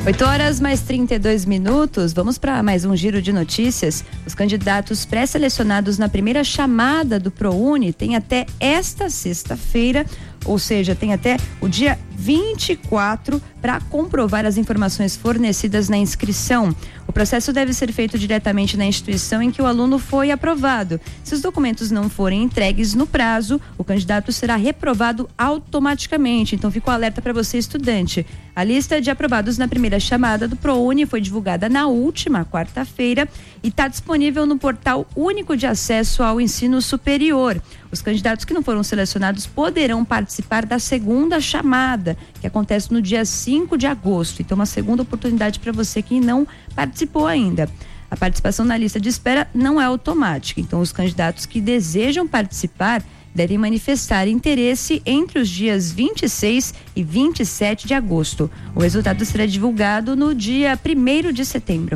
8h mais 32 minutos, vamos para mais um giro de notícias. Os candidatos pré-selecionados na primeira chamada do ProUni têm até esta sexta-feira, ou seja, tem até o dia 24 para comprovar as informações fornecidas na inscrição. O processo deve ser feito diretamente na instituição em que o aluno foi aprovado. Se os documentos não forem entregues no prazo, o candidato será reprovado automaticamente. Então, fica o alerta para você, estudante. A lista de aprovados na primeira chamada do ProUni foi divulgada na última quarta-feira e está disponível no portal único de acesso ao ensino superior. Os candidatos que não foram selecionados poderão participar da segunda chamada, que acontece no dia 5 de agosto. Então, uma segunda oportunidade para você que não participou ainda. A participação na lista de espera não é automática. Então, os candidatos que desejam participar devem manifestar interesse entre os dias 26 e 27 de agosto. O resultado será divulgado no dia 1º de setembro.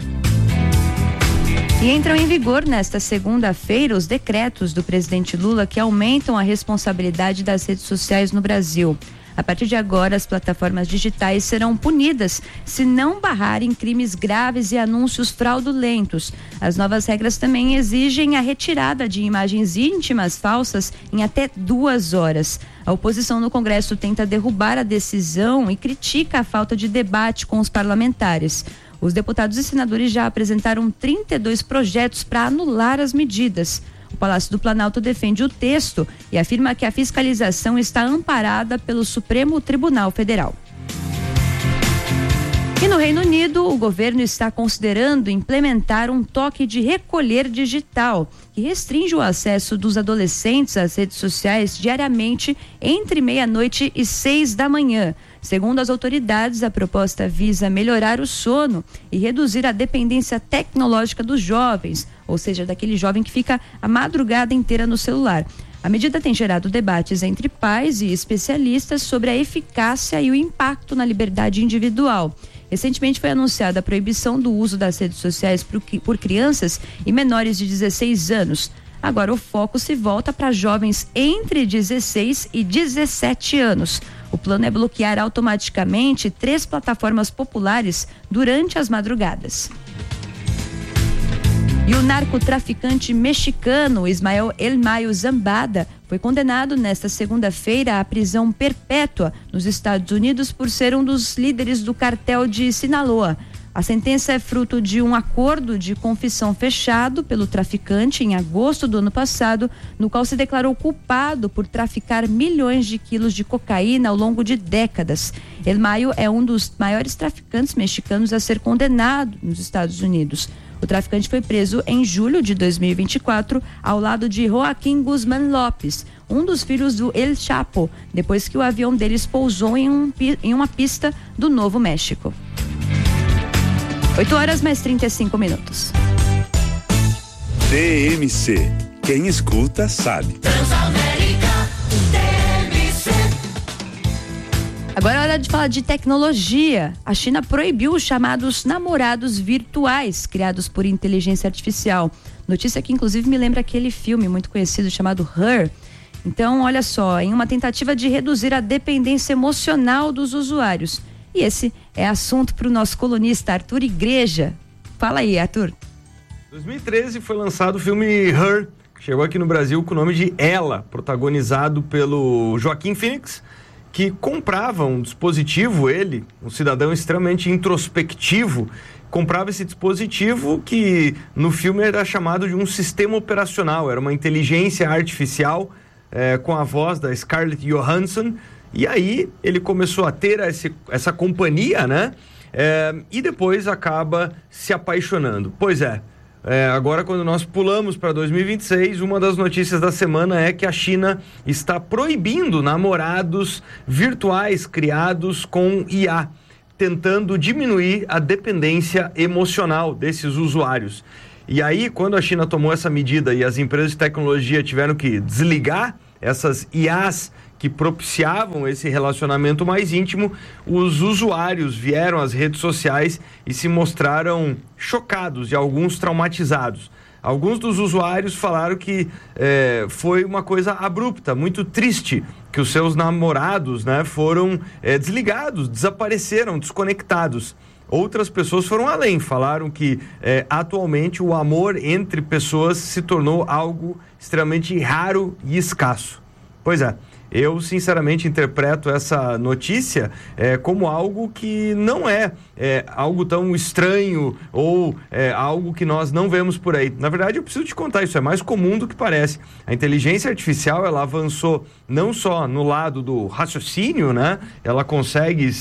E entram em vigor nesta segunda-feira os decretos do presidente Lula que aumentam a responsabilidade das redes sociais no Brasil. A partir de agora, as plataformas digitais serão punidas se não barrarem crimes graves e anúncios fraudulentos. As novas regras também exigem a retirada de imagens íntimas falsas em até 2 horas. A oposição no Congresso tenta derrubar a decisão e critica a falta de debate com os parlamentares. Os deputados e senadores já apresentaram 32 projetos para anular as medidas. O Palácio do Planalto defende o texto e afirma que a fiscalização está amparada pelo Supremo Tribunal Federal. E no Reino Unido, o governo está considerando implementar um toque de recolher digital, que restringe o acesso dos adolescentes às redes sociais diariamente entre meia-noite e 6 da manhã. Segundo as autoridades, a proposta visa melhorar o sono e reduzir a dependência tecnológica dos jovens, ou seja, daquele jovem que fica a madrugada inteira no celular. A medida tem gerado debates entre pais e especialistas sobre a eficácia e o impacto na liberdade individual. Recentemente foi anunciada a proibição do uso das redes sociais por crianças e menores de 16 anos. Agora o foco se volta para jovens entre 16 e 17 anos. O plano é bloquear automaticamente 3 plataformas populares durante as madrugadas. E o narcotraficante mexicano Ismael El Mayo Zambada foi condenado nesta segunda-feira à prisão perpétua nos Estados Unidos por ser um dos líderes do cartel de Sinaloa. A sentença é fruto de um acordo de confissão fechado pelo traficante em agosto do ano passado, no qual se declarou culpado por traficar milhões de quilos de cocaína ao longo de décadas. El Mayo é um dos maiores traficantes mexicanos a ser condenado nos Estados Unidos. O traficante foi preso em julho de 2024 ao lado de Joaquim Guzmán Lopes, um dos filhos do El Chapo, depois que o avião deles pousou em uma pista do Novo México. 8h mais 35 minutos. TMC. Quem escuta sabe. Agora é hora de falar de tecnologia. A China proibiu os chamados namorados virtuais criados por inteligência artificial. Notícia que inclusive me lembra aquele filme muito conhecido chamado Her. Então, olha só, em uma tentativa de reduzir a dependência emocional dos usuários. E esse é assunto para o nosso colunista Arthur Igreja. Fala aí, Arthur. Em 2013 foi lançado o filme Her, que chegou aqui no Brasil com o nome de Ela, protagonizado pelo Joaquim Phoenix, que comprava um dispositivo, ele, um cidadão extremamente introspectivo, comprava esse dispositivo que no filme era chamado de um sistema operacional, era uma inteligência artificial com a voz da Scarlett Johansson. E aí ele começou a ter essa companhia, né? E depois acaba se apaixonando. Pois é, agora quando nós pulamos para 2026, uma das notícias da semana é que a China está proibindo namorados virtuais criados com IA, tentando diminuir a dependência emocional desses usuários. E aí, quando a China tomou essa medida e as empresas de tecnologia tiveram que desligar essas IAs que propiciavam esse relacionamento mais íntimo, os usuários vieram às redes sociais e se mostraram chocados e alguns traumatizados. Alguns dos usuários falaram que foi uma coisa abrupta, muito triste, que os seus namorados, né, foram desligados, desapareceram, desconectados. Outras pessoas foram além, falaram que atualmente o amor entre pessoas se tornou algo extremamente raro e escasso. Pois é. Eu, sinceramente, interpreto essa notícia como algo que não é algo tão estranho ou algo que nós não vemos por aí. Na verdade, eu preciso te contar, isso é mais comum do que parece. A inteligência artificial, ela avançou não só no lado do raciocínio, né? Ela consegue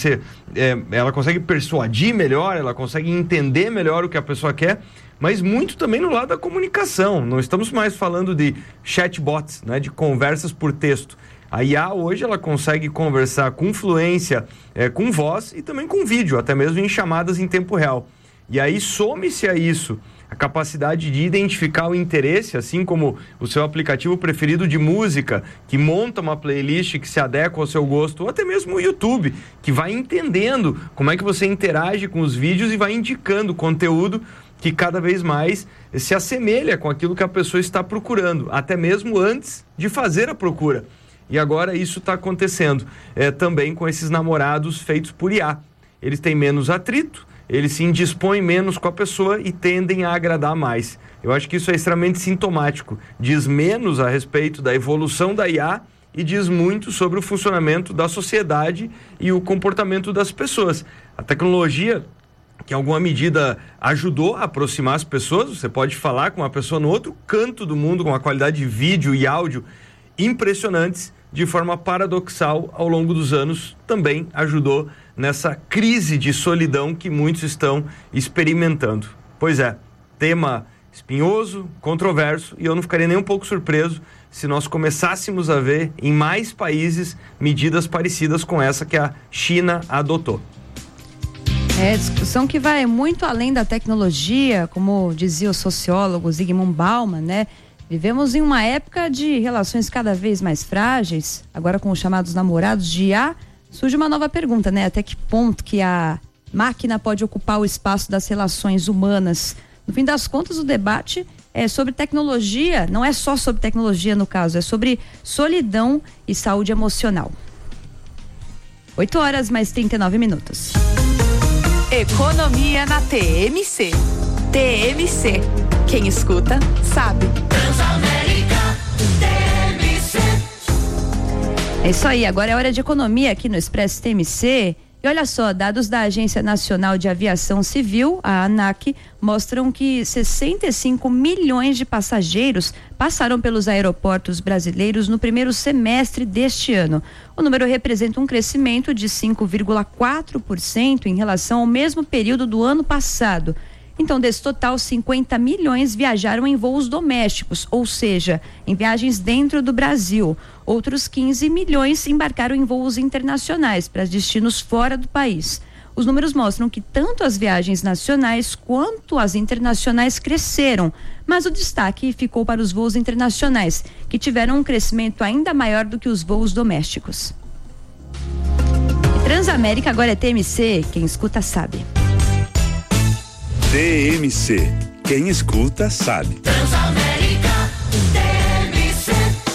persuadir melhor, ela consegue entender melhor o que a pessoa quer, mas muito também no lado da comunicação. Não estamos mais falando de chatbots, né? De conversas por texto. A IA hoje ela consegue conversar com fluência, com voz e também com vídeo, até mesmo em chamadas em tempo real. E aí some-se a isso a capacidade de identificar o interesse, assim como o seu aplicativo preferido de música, que monta uma playlist que se adequa ao seu gosto, ou até mesmo o YouTube, que vai entendendo como é que você interage com os vídeos e vai indicando conteúdo que cada vez mais se assemelha com aquilo que a pessoa está procurando, até mesmo antes de fazer a procura. E agora isso está acontecendo também com esses namorados feitos por IA. Eles têm menos atrito, eles se indispõem menos com a pessoa e tendem a agradar mais. Eu acho que isso é extremamente sintomático. Diz menos a respeito da evolução da IA e diz muito sobre o funcionamento da sociedade e o comportamento das pessoas. A tecnologia, que em alguma medida ajudou a aproximar as pessoas, você pode falar com uma pessoa no outro canto do mundo com uma qualidade de vídeo e áudio impressionantes, de forma paradoxal, ao longo dos anos, também ajudou nessa crise de solidão que muitos estão experimentando. Pois é, tema espinhoso, controverso, e eu não ficaria nem um pouco surpreso se nós começássemos a ver em mais países medidas parecidas com essa que a China adotou. Discussão que vai muito além da tecnologia, como dizia o sociólogo Zygmunt Bauman, né? Vivemos em uma época de relações cada vez mais frágeis. Agora, com os chamados namorados de IA, surge uma nova pergunta, né? Até que ponto que a máquina pode ocupar o espaço das relações humanas? No fim das contas, o debate é sobre tecnologia, não é só sobre tecnologia no caso, é sobre solidão e saúde emocional. 8h mais 39. Economia na TMC. TMC. Quem escuta, sabe. Transamérica TMC. É isso aí, agora é hora de economia aqui no Expresso TMC. E olha só, dados da Agência Nacional de Aviação Civil, a ANAC, mostram que 65 milhões de passageiros passaram pelos aeroportos brasileiros no primeiro semestre deste ano. O número representa um crescimento de 5,4% em relação ao mesmo período do ano passado. Então, desse total, 50 milhões viajaram em voos domésticos, ou seja, em viagens dentro do Brasil. Outros 15 milhões embarcaram em voos internacionais para destinos fora do país. Os números mostram que tanto as viagens nacionais quanto as internacionais cresceram, mas o destaque ficou para os voos internacionais, que tiveram um crescimento ainda maior do que os voos domésticos. E Transamérica agora é TMC, quem escuta sabe. TMC. Quem escuta sabe. Transamérica TMC.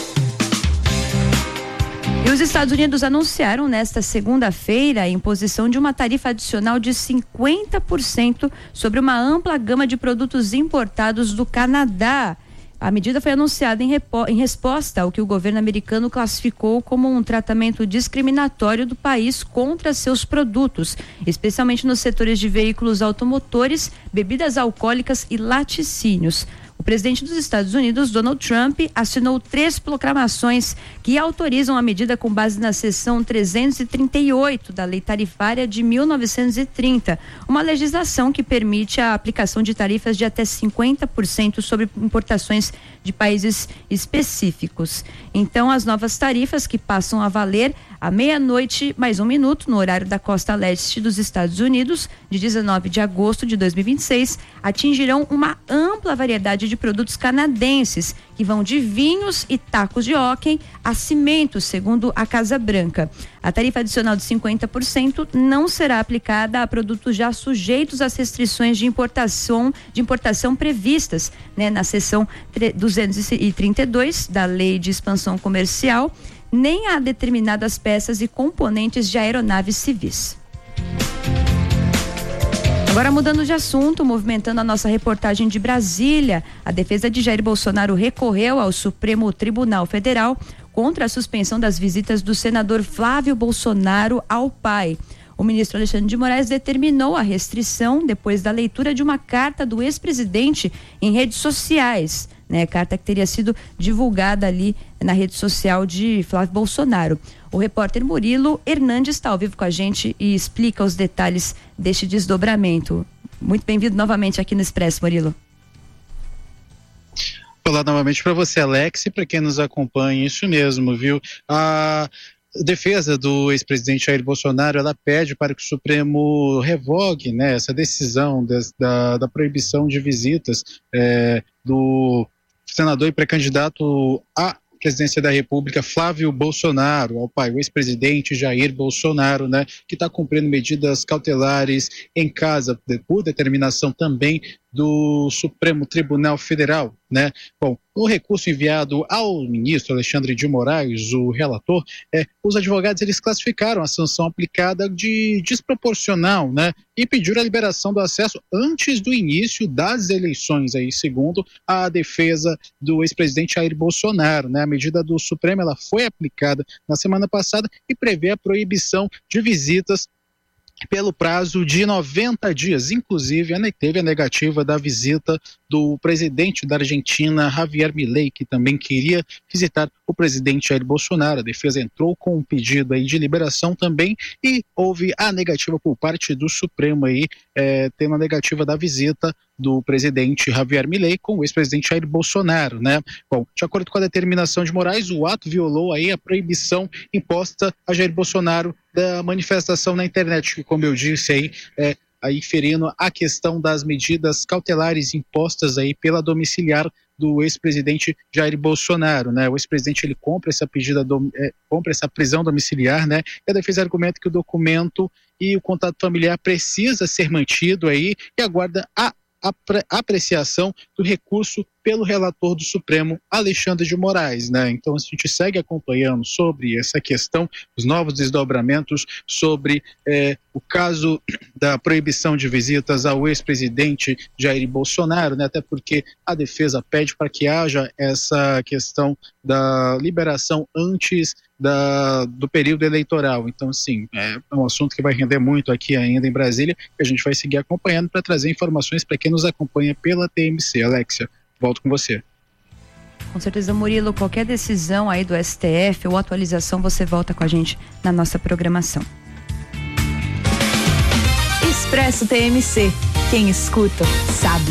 E os Estados Unidos anunciaram nesta segunda-feira a imposição de uma tarifa adicional de 50% sobre uma ampla gama de produtos importados do Canadá. A medida foi anunciada em resposta ao que o governo americano classificou como um tratamento discriminatório do país contra seus produtos, especialmente nos setores de veículos automotores, bebidas alcoólicas e laticínios. O presidente dos Estados Unidos, Donald Trump, assinou 3 proclamações que autorizam a medida com base na seção 338 da Lei Tarifária de 1930, uma legislação que permite a aplicação de tarifas de até 50% sobre importações de países específicos. Então, as novas tarifas que passam a valer à meia-noite mais 1 minuto no horário da costa leste dos Estados Unidos, de 19 de agosto de 2026, atingirão uma ampla variedade quantidade de produtos canadenses, que vão de vinhos e tacos de hóquei a cimentos, segundo a Casa Branca. A tarifa adicional de 50% não será aplicada a produtos já sujeitos às restrições de importação previstas, né, na seção 232 da Lei de Expansão Comercial, nem a determinadas peças e componentes de aeronaves civis. Agora, mudando de assunto, movimentando a nossa reportagem de Brasília, a defesa de Jair Bolsonaro recorreu ao Supremo Tribunal Federal contra a suspensão das visitas do senador Flávio Bolsonaro ao pai. O ministro Alexandre de Moraes determinou a restrição depois da leitura de uma carta do ex-presidente em redes sociais, né? Carta que teria sido divulgada ali na rede social de Flávio Bolsonaro. O repórter Murilo Hernandes está ao vivo com a gente e explica os detalhes deste desdobramento. Muito bem-vindo novamente aqui no Expresso, Murilo. Olá novamente para você, Alex, e para quem nos acompanha, isso mesmo, viu? A defesa do ex-presidente Jair Bolsonaro, ela pede para que o Supremo revogue, né, essa decisão da proibição de visitas do senador e pré-candidato à presidência da República, Flávio Bolsonaro, ao pai, o ex-presidente Jair Bolsonaro, né, que está cumprindo medidas cautelares em casa, por determinação também do Supremo Tribunal Federal, né? Bom, o recurso enviado ao ministro Alexandre de Moraes, o relator, os advogados eles classificaram a sanção aplicada de desproporcional, né? E pediram a liberação do acesso antes do início das eleições, aí, segundo a defesa do ex-presidente Jair Bolsonaro, né? A medida do Supremo ela foi aplicada na semana passada e prevê a proibição de visitas pelo prazo de 90 dias. Inclusive, teve a negativa da visita do presidente da Argentina, Javier Milei, que também queria visitar o presidente Jair Bolsonaro. A defesa entrou com um pedido aí de liberação também e houve a negativa por parte do Supremo aí, tendo a negativa da visita do presidente Javier Milei com o ex-presidente Jair Bolsonaro, né? Bom, de acordo com a determinação de Moraes, o ato violou aí a proibição imposta a Jair Bolsonaro da manifestação na internet, que, como eu disse aí ferindo a questão das medidas cautelares impostas aí pela domiciliar do ex-presidente Jair Bolsonaro, né? O ex-presidente ele compra essa prisão domiciliar, né? E a defesa argumenta que o documento e o contato familiar precisa ser mantido aí e aguarda a apreciação do recurso pelo relator do Supremo, Alexandre de Moraes, né? Então a gente segue acompanhando sobre essa questão, os novos desdobramentos sobre o caso da proibição de visitas ao ex-presidente Jair Bolsonaro, né? Até porque a defesa pede para que haja essa questão da liberação antes do período eleitoral. Então, sim, é um assunto que vai render muito aqui ainda em Brasília, que a gente vai seguir acompanhando para trazer informações para quem nos acompanha pela TMC. Alexia, volto com você. Com certeza, Murilo, qualquer decisão aí do STF ou atualização, você volta com a gente na nossa programação. Expresso TMC. Quem escuta, sabe.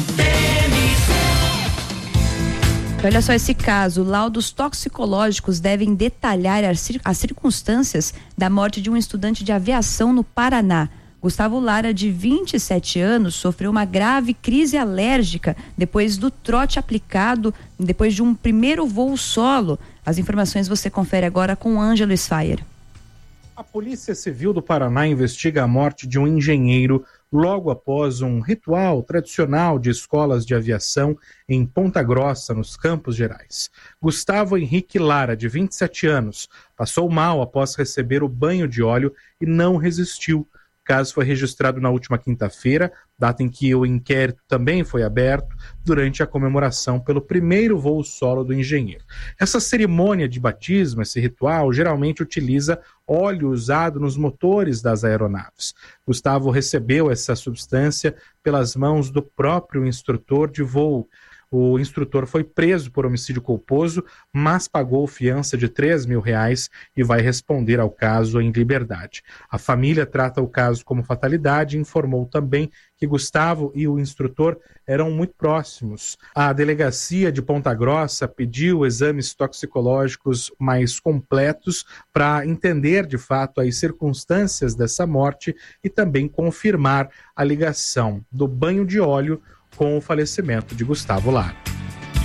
Olha só esse caso, laudos toxicológicos devem detalhar as circunstâncias da morte de um estudante de aviação no Paraná. Gustavo Lara, de 27 anos, sofreu uma grave crise alérgica depois do trote aplicado depois de um primeiro voo solo. As informações você confere agora com Ângelo Sfaier. A Polícia Civil do Paraná investiga a morte de um engenheiro logo após um ritual tradicional de escolas de aviação em Ponta Grossa, nos Campos Gerais. Gustavo Henrique Lara, de 27 anos, passou mal após receber o banho de óleo e não resistiu. O caso foi registrado na última quinta-feira, data em que o inquérito também foi aberto durante a comemoração pelo primeiro voo solo do engenheiro. Essa cerimônia de batismo, esse ritual, geralmente utiliza óleo usado nos motores das aeronaves. Gustavo recebeu essa substância pelas mãos do próprio instrutor de voo. O instrutor foi preso por homicídio culposo, mas pagou fiança de R$3.000 e vai responder ao caso em liberdade. A família trata o caso como fatalidade e informou também que Gustavo e o instrutor eram muito próximos. A delegacia de Ponta Grossa pediu exames toxicológicos mais completos para entender de fato as circunstâncias dessa morte e também confirmar a ligação do banho de óleo com o falecimento de Gustavo Lara.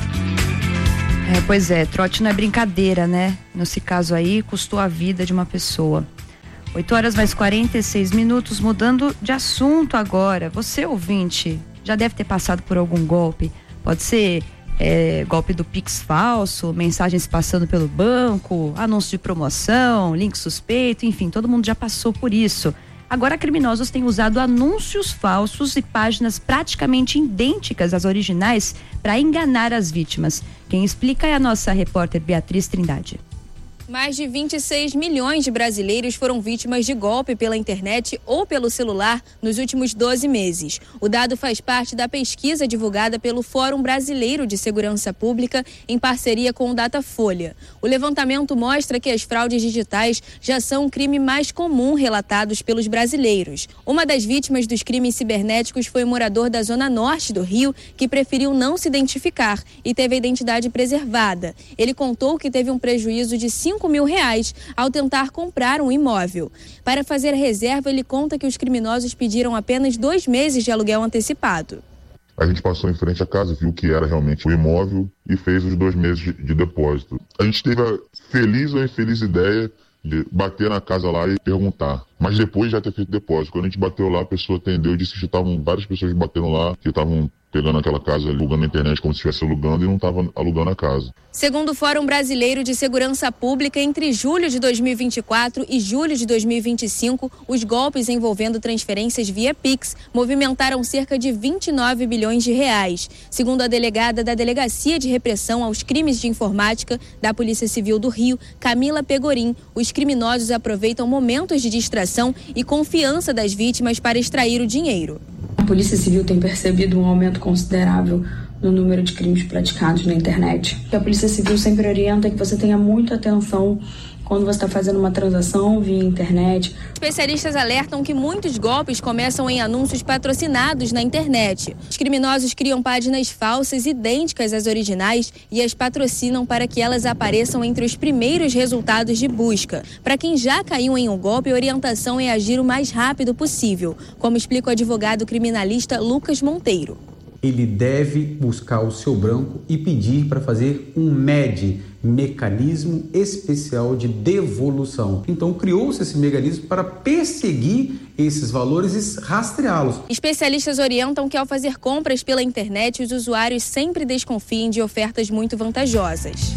Pois é, trote não é brincadeira, né? Nesse caso aí, custou a vida de uma pessoa. 8h mais 46 minutos, mudando de assunto agora. Você, ouvinte, já deve ter passado por algum golpe. Pode ser golpe do Pix falso, mensagens passando pelo banco, anúncio de promoção, link suspeito, enfim, todo mundo já passou por isso. Agora, criminosos têm usado anúncios falsos e páginas praticamente idênticas às originais para enganar as vítimas. Quem explica é a nossa repórter Beatriz Trindade. Mais de 26 milhões de brasileiros foram vítimas de golpe pela internet ou pelo celular nos últimos 12 meses. O dado faz parte da pesquisa divulgada pelo Fórum Brasileiro de Segurança Pública em parceria com o Datafolha. O levantamento mostra que as fraudes digitais já são um crime mais comum relatados pelos brasileiros. Uma das vítimas dos crimes cibernéticos foi um morador da Zona Norte do Rio que preferiu não se identificar e teve a identidade preservada. Ele contou que teve um prejuízo de R$5 mil ao tentar comprar um imóvel. Para fazer a reserva, ele conta que os criminosos pediram apenas 2 meses de aluguel antecipado. A gente passou em frente à casa, viu que era realmente o imóvel e fez os 2 meses de depósito. A gente teve a feliz ou infeliz ideia de bater na casa lá e perguntar. Mas depois já ter feito depósito. Quando a gente bateu lá, a pessoa atendeu e disse que estavam várias pessoas batendo lá, que estavam pegando aquela casa, alugando na internet como se estivesse alugando e não estavam alugando a casa. Segundo o Fórum Brasileiro de Segurança Pública, entre julho de 2024 e julho de 2025, os golpes envolvendo transferências via Pix movimentaram cerca de 29 bilhões de reais. Segundo a delegada da Delegacia de Repressão aos Crimes de Informática da Polícia Civil do Rio, Camila Pegorim, os criminosos aproveitam momentos de distração e confiança das vítimas para extrair o dinheiro. A Polícia Civil tem percebido um aumento considerável no número de crimes praticados na internet. A Polícia Civil sempre orienta que você tenha muita atenção quando você está fazendo uma transação via internet. Especialistas alertam que muitos golpes começam em anúncios patrocinados na internet. Os criminosos criam páginas falsas idênticas às originais e as patrocinam para que elas apareçam entre os primeiros resultados de busca. Para quem já caiu em um golpe, a orientação é agir o mais rápido possível, como explica o advogado criminalista Lucas Monteiro. Ele deve buscar o seu banco e pedir para fazer um MED, mecanismo especial de devolução. Então criou-se esse mecanismo para perseguir esses valores e rastreá-los. Especialistas orientam que ao fazer compras pela internet, os usuários sempre desconfiem de ofertas muito vantajosas.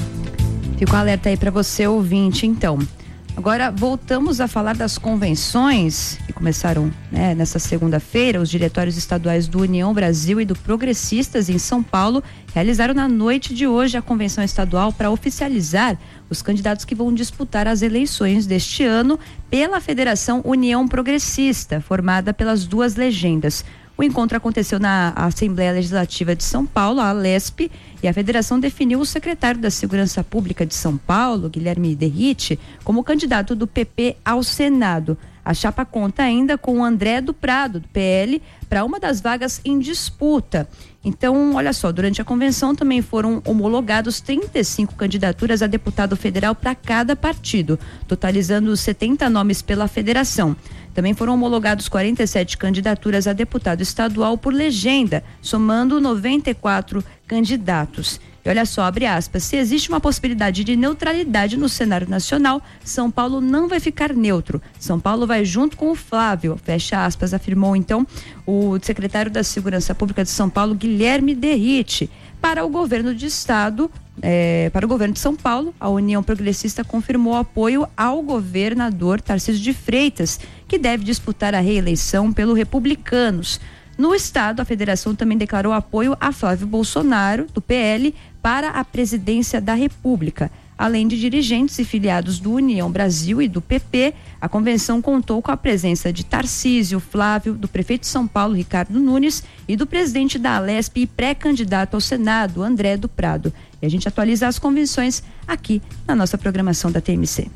Fico alerta aí para você, ouvinte, então. Agora, voltamos a falar das convenções que começaram nessa segunda-feira. Os diretórios estaduais do União Brasil e do Progressistas em São Paulo realizaram na noite de hoje a convenção estadual para oficializar os candidatos que vão disputar as eleições deste ano pela Federação União Progressista, formada pelas duas legendas. O encontro aconteceu na Assembleia Legislativa de São Paulo, a Alesp, e a federação definiu o secretário da Segurança Pública de São Paulo, Guilherme Derrite, como candidato do PP ao Senado. A chapa conta ainda com o André do Prado, do PL, para uma das vagas em disputa. Então, olha só, durante a convenção também foram homologados 35 candidaturas a deputado federal para cada partido, totalizando 70 nomes pela federação. Também foram homologados 47 candidaturas a deputado estadual por legenda, somando 94 candidatos. E olha só, abre aspas, se existe uma possibilidade de neutralidade no cenário nacional, São Paulo não vai ficar neutro. São Paulo vai junto com o Flávio, fecha aspas, afirmou então o secretário da Segurança Pública de São Paulo, Guilherme Derrite. Para o governo de estado, para o governo de São Paulo, a União Progressista confirmou apoio ao governador Tarcísio de Freitas, que deve disputar a reeleição pelo Republicanos. No estado, a federação também declarou apoio a Flávio Bolsonaro, do PL, para a presidência da República. Além de dirigentes e filiados do União Brasil e do PP, a convenção contou com a presença de Tarcísio, Flávio, do prefeito de São Paulo, Ricardo Nunes, e do presidente da Alesp e pré-candidato ao Senado, André do Prado. E a gente atualiza as convenções aqui na nossa programação da TMC.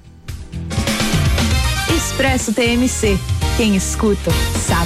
Expresso TMC. Quem escuta, sabe.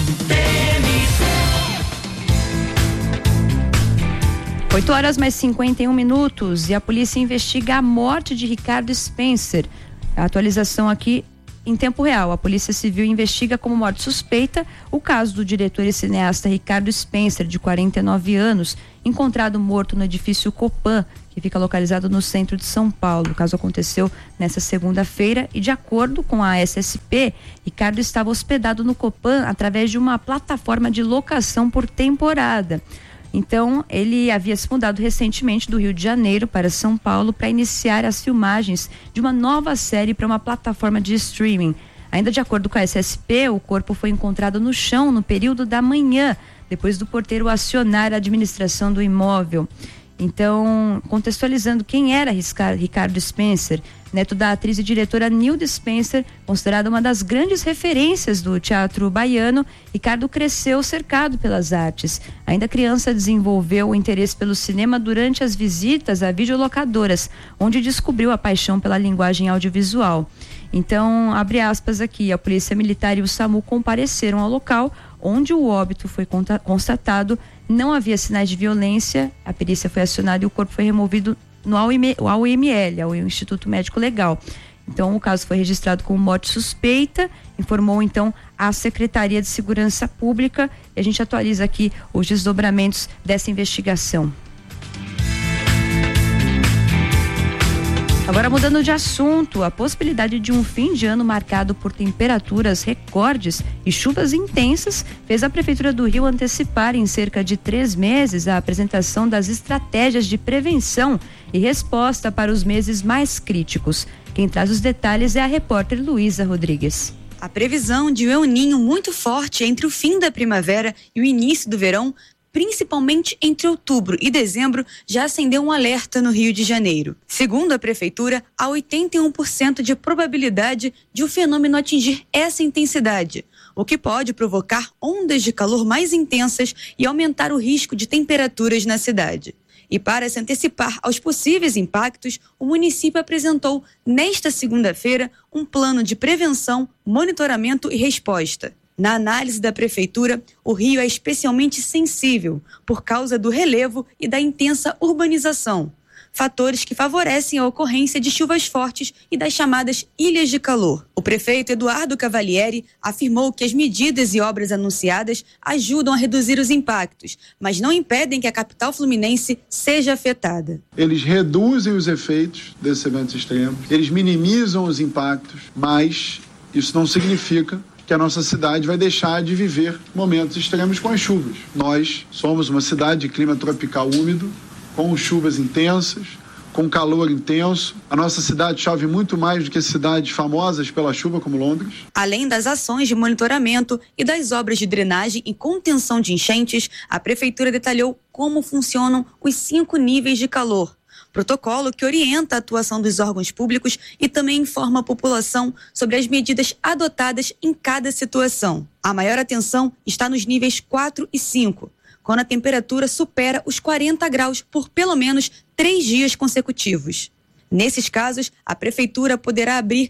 8h mais 51 minutos e a polícia investiga a morte de Ricardo Spencer. A atualização aqui em tempo real. A Polícia Civil investiga como morte suspeita o caso do diretor e cineasta Ricardo Spencer, de 49 anos, encontrado morto no edifício Copan, que fica localizado no centro de São Paulo. O caso aconteceu nesta segunda-feira e, de acordo com a SSP, Ricardo estava hospedado no Copan através de uma plataforma de locação por temporada. Então, ele havia se mudado recentemente do Rio de Janeiro para São Paulo para iniciar as filmagens de uma nova série para uma plataforma de streaming. Ainda de acordo com a SSP, o corpo foi encontrado no chão no período da manhã, depois do porteiro acionar a administração do imóvel. Então, contextualizando quem era Ricardo Spencer, neto da atriz e diretora Nilda Spencer, considerada uma das grandes referências do teatro baiano, Ricardo cresceu cercado pelas artes. Ainda criança, desenvolveu o interesse pelo cinema durante as visitas a videolocadoras, onde descobriu a paixão pela linguagem audiovisual. Então, abre aspas aqui, a Polícia Militar e o SAMU compareceram ao local onde o óbito foi constatado. Não havia sinais de violência, a perícia foi acionada e o corpo foi removido no AUML, ao Instituto Médico Legal. Então, o caso foi registrado como morte suspeita, informou então a Secretaria de Segurança Pública, e a gente atualiza aqui os desdobramentos dessa investigação. Agora, mudando de assunto, a possibilidade de um fim de ano marcado por temperaturas recordes e chuvas intensas fez a Prefeitura do Rio antecipar em cerca de 3 meses a apresentação das estratégias de prevenção e resposta para os meses mais críticos. Quem traz os detalhes é a repórter Luísa Rodrigues. A previsão de um El Niño muito forte entre o fim da primavera e o início do verão, principalmente entre outubro e dezembro, já acendeu um alerta no Rio de Janeiro. Segundo a Prefeitura, há 81% de probabilidade de o fenômeno atingir essa intensidade, o que pode provocar ondas de calor mais intensas e aumentar o risco de temperaturas na cidade. E para se antecipar aos possíveis impactos, o município apresentou, nesta segunda-feira, um plano de prevenção, monitoramento e resposta. Na análise da Prefeitura, o Rio é especialmente sensível por causa do relevo e da intensa urbanização, fatores que favorecem a ocorrência de chuvas fortes e das chamadas ilhas de calor. O prefeito Eduardo Cavalieri afirmou que as medidas e obras anunciadas ajudam a reduzir os impactos, mas não impedem que a capital fluminense seja afetada. Eles reduzem os efeitos desses eventos extremos, eles minimizam os impactos, mas isso não significa que a nossa cidade vai deixar de viver momentos extremos com as chuvas. Nós somos uma cidade de clima tropical úmido, com chuvas intensas, com calor intenso. A nossa cidade chove muito mais do que cidades famosas pela chuva, como Londres. Além das ações de monitoramento e das obras de drenagem e contenção de enchentes, a Prefeitura detalhou como funcionam os 5 níveis de calor. Protocolo que orienta a atuação dos órgãos públicos e também informa a população sobre as medidas adotadas em cada situação. A maior atenção está nos níveis 4 e 5, quando a temperatura supera os 40 graus por pelo menos 3 dias consecutivos. Nesses casos, a Prefeitura poderá abrir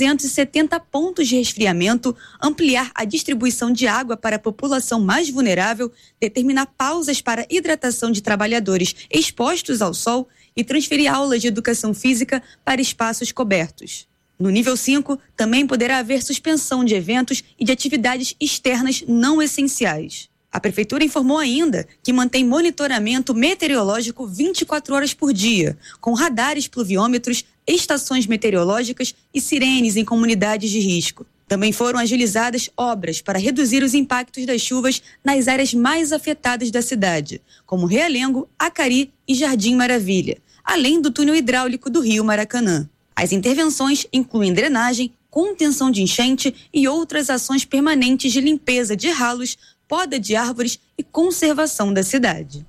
270 pontos de resfriamento, ampliar a distribuição de água para a população mais vulnerável, determinar pausas para hidratação de trabalhadores expostos ao sol e transferir aulas de educação física para espaços cobertos. No nível 5, também poderá haver suspensão de eventos e de atividades externas não essenciais. A Prefeitura informou ainda que mantém monitoramento meteorológico 24 horas por dia, com radares pluviômetros, estações meteorológicas e sirenes em comunidades de risco. Também foram agilizadas obras para reduzir os impactos das chuvas nas áreas mais afetadas da cidade, como Realengo, Acari e Jardim Maravilha, além do túnel hidráulico do Rio Maracanã. As intervenções incluem drenagem, contenção de enchente e outras ações permanentes de limpeza de ralos, poda de árvores e conservação da cidade.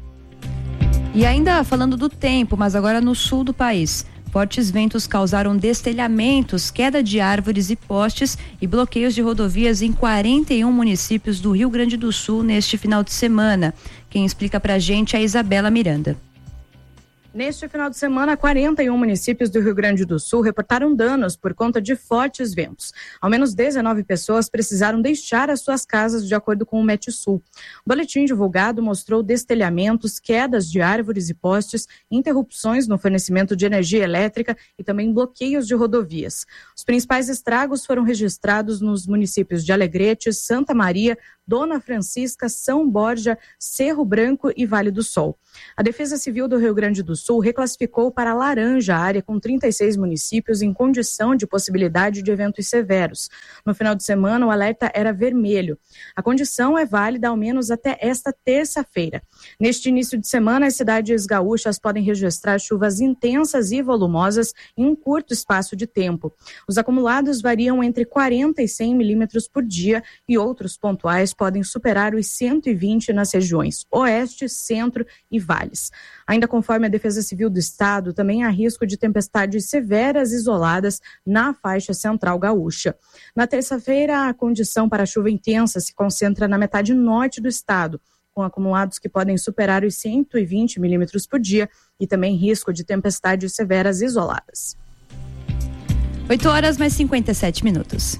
E ainda falando do tempo, mas agora no sul do país. Fortes ventos causaram destelhamentos, queda de árvores e postes e bloqueios de rodovias em 41 municípios do Rio Grande do Sul neste final de semana. Quem explica pra gente é a Isabela Miranda. Neste final de semana, 41 municípios do Rio Grande do Sul reportaram danos por conta de fortes ventos. Ao menos 19 pessoas precisaram deixar as suas casas, de acordo com o Metsul. O boletim divulgado mostrou destelhamentos, quedas de árvores e postes, interrupções no fornecimento de energia elétrica e também bloqueios de rodovias. Os principais estragos foram registrados nos municípios de Alegrete, Santa Maria, Dona Francisca, São Borja, Cerro Branco e Vale do Sol. A Defesa Civil do Rio Grande do Sul reclassificou para laranja a área com 36 municípios em condição de possibilidade de eventos severos. No final de semana, o alerta era vermelho. A condição é válida ao menos até esta terça-feira. Neste início de semana, as cidades gaúchas podem registrar chuvas intensas e volumosas em um curto espaço de tempo. Os acumulados variam entre 40 e 100 milímetros por dia e outros pontuais podem superar os 120 nas regiões Oeste, Centro e Vales. Ainda conforme a Defesa Civil do Estado, também há risco de tempestades severas isoladas na faixa central gaúcha. Na terça-feira, a condição para chuva intensa se concentra na metade norte do estado, com acumulados que podem superar os 120 milímetros por dia e também risco de tempestades severas isoladas. 8 horas mais 57 minutos.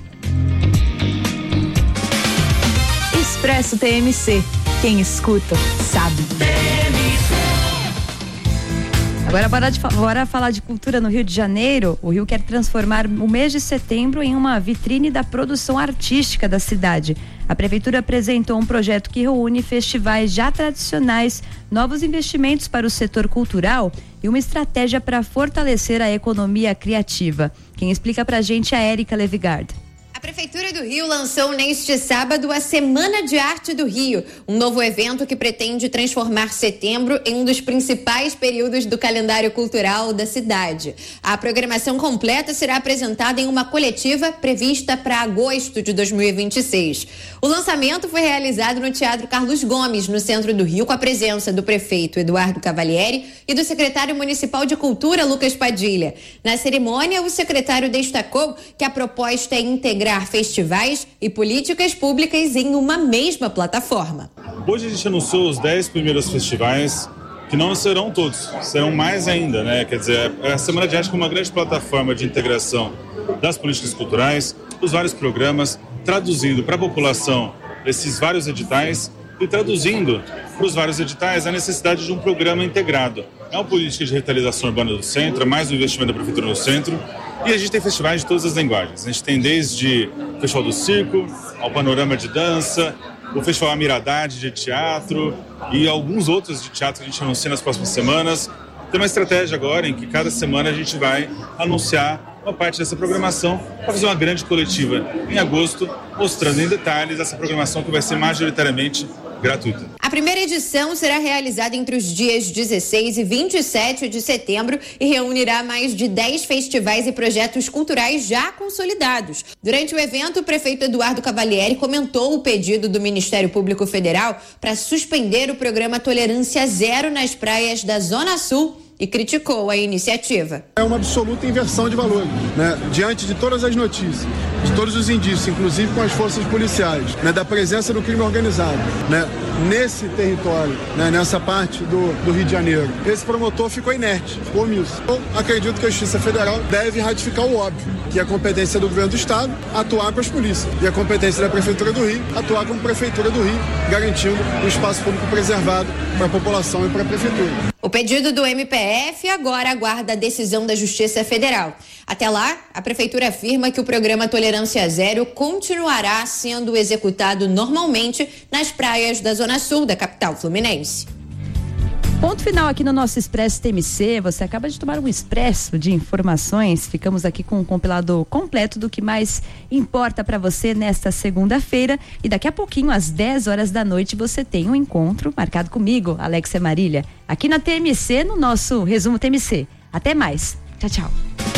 Expresso TMC. Quem escuta, sabe. Agora, bora falar de cultura no Rio de Janeiro. O Rio quer transformar o mês de setembro em uma vitrine da produção artística da cidade. A Prefeitura apresentou um projeto que reúne festivais já tradicionais, novos investimentos para o setor cultural e uma estratégia para fortalecer a economia criativa. Quem explica pra gente é a Érica Levigard. A Prefeitura do Rio lançou neste sábado a Semana de Arte do Rio, um novo evento que pretende transformar setembro em um dos principais períodos do calendário cultural da cidade. A programação completa será apresentada em uma coletiva prevista para agosto de 2026. O lançamento foi realizado no Teatro Carlos Gomes, no centro do Rio, com a presença do prefeito Eduardo Cavalieri e do secretário municipal de Cultura, Lucas Padilha. Na cerimônia, o secretário destacou que a proposta é integrar festivais e políticas públicas em uma mesma plataforma. Hoje a gente anunciou os 10 primeiros festivais, que não serão todos, serão mais ainda, né? Quer dizer, a Semana de Arte como uma grande plataforma de integração das políticas culturais, dos vários programas, traduzindo para a população esses vários editais e traduzindo para os vários editais a necessidade de um programa integrado. É uma política de revitalização urbana do centro, é mais um investimento da Prefeitura no centro. E a gente tem festivais de todas as linguagens. A gente tem desde o Festival do Circo, ao Panorama de Dança, o Festival Amiradade de Teatro e alguns outros de teatro que a gente anuncia nas próximas semanas. Tem uma estratégia agora em que cada semana a gente vai anunciar uma parte dessa programação para fazer uma grande coletiva em agosto, mostrando em detalhes essa programação que vai ser majoritariamente gratuita. A primeira edição será realizada entre os dias 16 e 27 de setembro e reunirá mais de 10 festivais e projetos culturais já consolidados. Durante o evento, o prefeito Eduardo Cavalieri comentou o pedido do Ministério Público Federal para suspender o programa Tolerância Zero nas praias da Zona Sul e criticou a iniciativa. É uma absoluta inversão de valores, né? Diante de todas as notícias, de todos os indícios, inclusive com as forças policiais, né? Da presença do crime organizado, né? Nesse território, né? Nessa parte do Rio de Janeiro. Esse promotor ficou inerte, ficou omisso. Eu acredito que a Justiça Federal deve ratificar o óbvio, que é a competência do governo do Estado atuar com as polícias e a competência da Prefeitura do Rio atuar como Prefeitura do Rio, garantindo um espaço público preservado para a população e para a Prefeitura. O pedido do MPF agora aguarda a decisão da Justiça Federal. Até lá, a Prefeitura afirma que o programa Tolerância Zero continuará sendo executado normalmente nas praias da Zona Sul da capital fluminense. Ponto final aqui no nosso Expresso TMC. Você acaba de tomar um expresso de informações. Ficamos aqui com um compilado completo do que mais importa para você nesta segunda-feira. E daqui a pouquinho, às 10 horas da noite, você tem um encontro marcado comigo, Alexia Marília, aqui na TMC, no nosso Resumo TMC. Até mais. Tchau, tchau.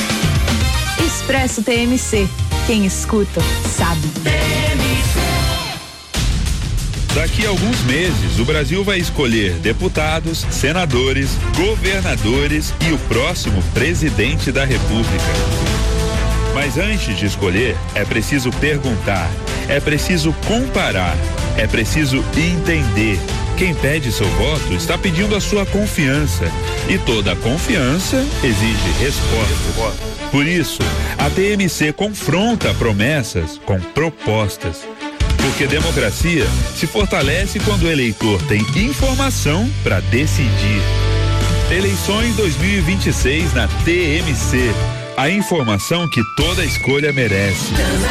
Expresso TMC. Quem escuta, sabe. Daqui a alguns meses, o Brasil vai escolher deputados, senadores, governadores e o próximo presidente da República. Mas antes de escolher, é preciso perguntar, é preciso comparar, é preciso entender, Quem pede seu voto está pedindo a sua confiança. E toda confiança exige resposta. Por isso, a TMC confronta promessas com propostas. Porque democracia se fortalece quando o eleitor tem informação para decidir. Eleições 2026 na TMC. A informação que toda escolha merece.